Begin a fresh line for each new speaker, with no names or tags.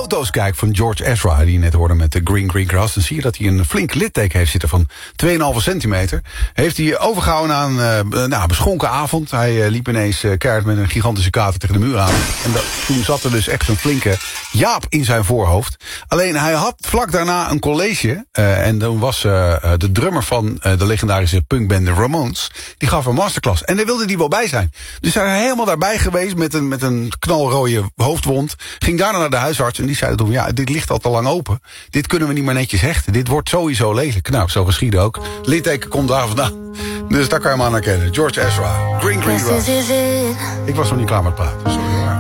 foto's kijkt van George Ezra, die je net hoorde met de Green Grass, dan zie je dat hij een flink litteken heeft zitten van 2,5 centimeter. Heeft hij overgehouden aan een beschonken avond. Hij liep ineens keihard met een gigantische kater tegen de muur aan. En toen zat er dus echt een flinke jaap in zijn voorhoofd. Alleen hij had vlak daarna een college. En dan was de drummer van de legendarische punkband Ramones. Die gaf een masterclass. En daar wilde hij wel bij zijn. Dus hij is helemaal daarbij geweest met een knalrode hoofdwond. Ging daarna naar de huisarts en die zei toen, ja, dit ligt al te lang open. Dit kunnen we niet meer netjes hechten. Dit wordt sowieso lelijk. Nou, zo geschiedde ook. Litteken komt daar vandaan. Dus daar kan je hem aan herkennen. George Ezra, Green Grass. Ik was nog niet klaar met praten. Sorry.